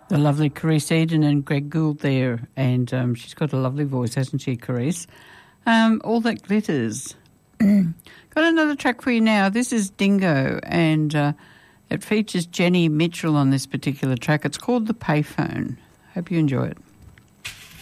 The lovely Carice Eden and Greg Gould there, and she's got a lovely voice, hasn't she, Carice? All That Glitters. Got another track for you now. This is Dingo, and it features Jenny Mitchell on this particular track. It's called The Payphone. Hope you enjoy it.